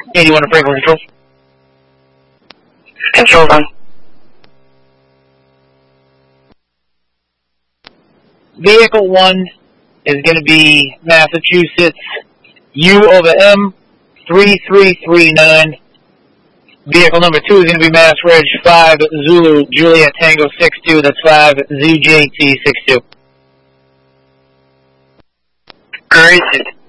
81 to Franklin Control. Control 1. Vehicle 1 is going to be Massachusetts U over M 3339. Vehicle number 2 is going to be Mass Reg 5 Zulu Juliet Tango 62. That's 5 ZJT 62. Great.